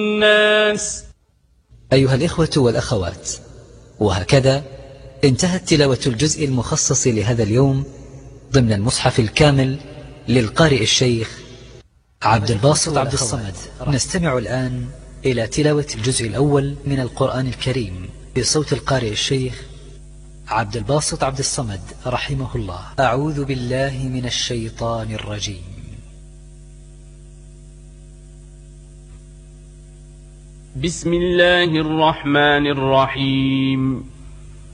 الناس. أيها الإخوة والأخوات، وهكذا انتهت تلاوة الجزء المخصص لهذا اليوم ضمن المصحف الكامل للقارئ الشيخ عبد الباسط عبد الصمد. نستمع الآن إلى تلاوة الجزء الأول من القرآن الكريم بصوت القارئ الشيخ عبد الباسط عبد الصمد رحمه الله. أعوذ بالله من الشيطان الرجيم. بسم الله الرحمن الرحيم.